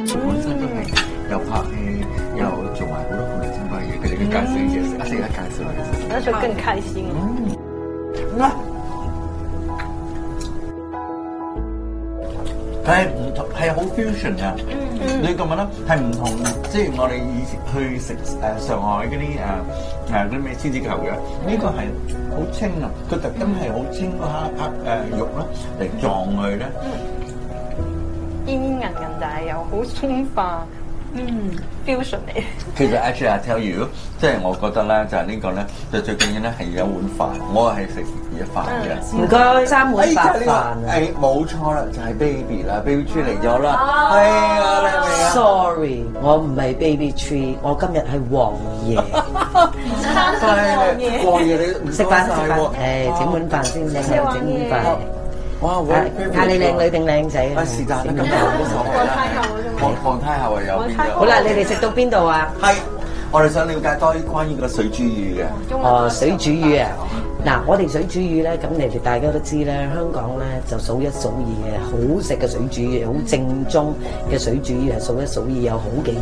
本身都係又拍戲又做埋好多古靈精怪嘢，佢哋嘅介紹嘢食，一介紹嚟食， 那就更開心了。 係唔同，係好 fusion 㗎。你覺唔覺得係唔同？即係我哋以前去食上海嗰啲嗰啲咩獅子球嘅，呢個係好清啊！佢特登係好清嗰黑肉啦嚟撞佢咧。 煙煙韌韌，但係又好鬆化。fusion 嚟。 其實 actually I tell you， 即係我覺得咧，就係呢個咧，就最緊要咧係有碗飯。我係食一飯嘅。 唔該，3碗白飯。 冇錯啦，就係 baby 啦 ，baby tree 嚟咗啦。係啊，你明啊 ？Sorry， 我唔係 baby tree， 我今日係王爺。 王爺你食飯，整碗飯先，整碗飯。 哇！ 嗌你靚女定靚仔啊？ 是但啦，咁就冇所謂啦。皇太后係有邊個？ 好啦，你哋食到邊度啊？ 係，我哋想了解多啲關於個水煮魚嘅。 哦，水煮魚啊！嗱，我哋水煮魚咧，咁你哋大家都知咧，香港咧就數一數二嘅好食嘅水煮魚，好正宗嘅水煮魚係數一數二，有好幾